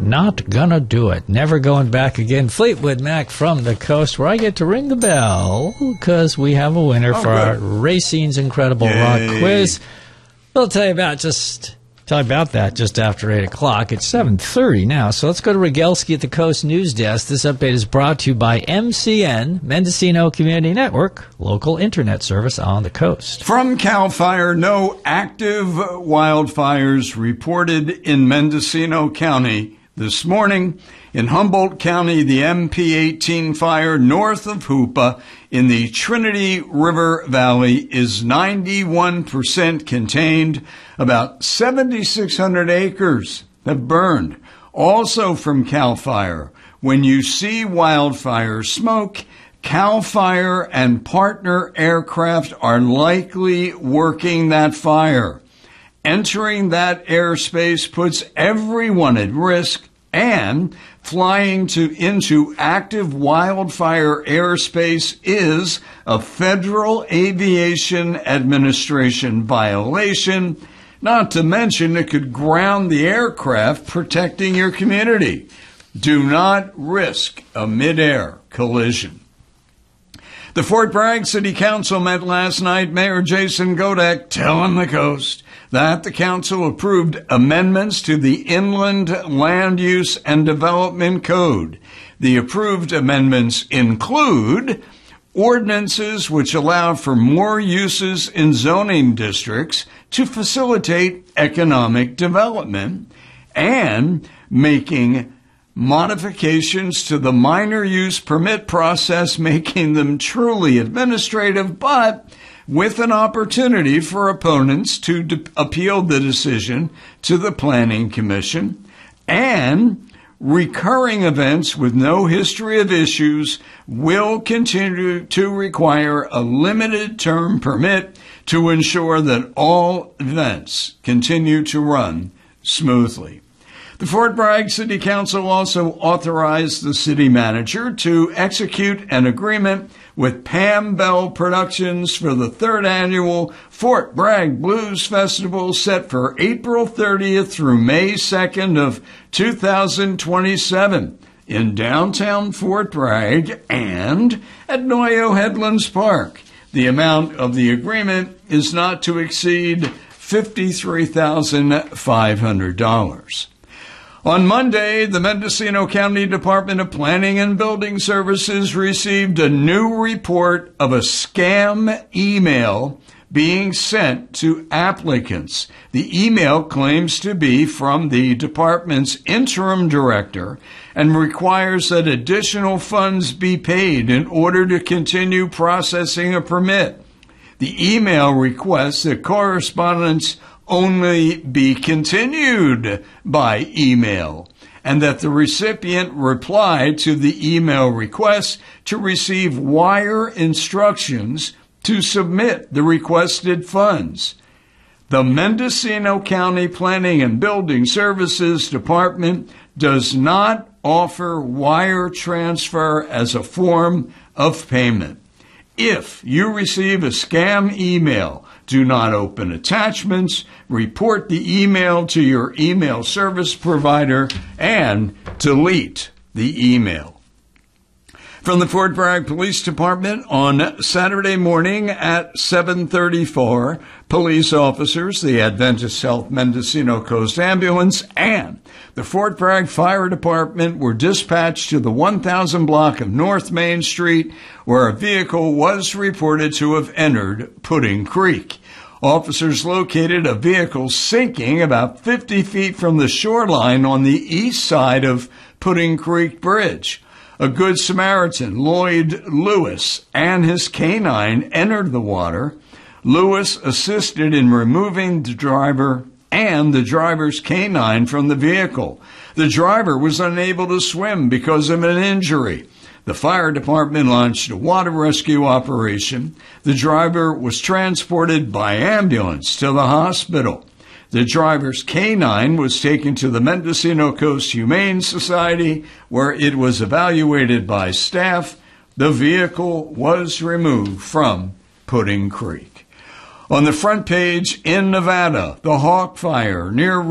Not gonna do it. Never going back again. Fleetwood Mac from the coast, where I get to ring the bell because we have a winner for our Racine's Incredible Rock Quiz. We'll tell you about that just after 8 o'clock. It's 7:30 now, so let's go to Rogelski at the Coast News Desk. This update is brought to you by MCN, Mendocino Community Network, local internet service on the coast. From CAL FIRE, no active wildfires reported in Mendocino County this morning. In Humboldt County, the MP18 fire north of Hoopa in the Trinity River Valley is 91% contained. About 7,600 acres have burned. Also from CAL FIRE, when you see wildfire smoke, CAL FIRE and partner aircraft are likely working that fire. Entering that airspace puts everyone at risk, and flying into active wildfire airspace is a Federal Aviation Administration violation, not to mention it could ground the aircraft protecting your community. Do not risk a mid-air collision. The Fort Bragg City Council met last night. Mayor Jason Godek telling the coast that the council approved amendments to the Inland Land Use and Development Code. The approved amendments include ordinances which allow for more uses in zoning districts to facilitate economic development, and making modifications to the minor use permit process, making them truly administrative, but with an opportunity for opponents to appeal the decision to the Planning Commission, and recurring events with no history of issues will continue to require a limited term permit to ensure that all events continue to run smoothly. The Fort Bragg City Council also authorized the city manager to execute an agreement with Pam Bell Productions for the third annual Fort Bragg Blues Festival, set for April 30th through May 2nd of 2027 in downtown Fort Bragg and at Noyo Headlands Park. The amount of the agreement is not to exceed $53,500. On Monday, the Mendocino County Department of Planning and Building Services received a new report of a scam email being sent to applicants. The email claims to be from the department's interim director and requires that additional funds be paid in order to continue processing a permit. The email requests that correspondence only be continued by email, and that the recipient reply to the email request to receive wire instructions to submit the requested funds. The Mendocino County Planning and Building Services Department does not offer wire transfer as a form of payment. If you receive a scam email, do not open attachments, report the email to your email service provider, and delete the email. From the Fort Bragg Police Department, on Saturday morning at 7:34, police officers, the Adventist Health Mendocino Coast Ambulance, and the Fort Bragg Fire Department were dispatched to the 1000 block of North Main Street, where a vehicle was reported to have entered Pudding Creek. Officers located a vehicle sinking about 50 feet from the shoreline on the east side of Pudding Creek Bridge. A Good Samaritan, Lloyd Lewis, and his canine entered the water. Lewis assisted in removing the driver and the driver's canine from the vehicle. The driver was unable to swim because of an injury. The fire department launched a water rescue operation. The driver was transported by ambulance to the hospital. The driver's canine was taken to the Mendocino Coast Humane Society, where it was evaluated by staff. The vehicle was removed from Pudding Creek. On the front page in Nevada, the Hawk Fire near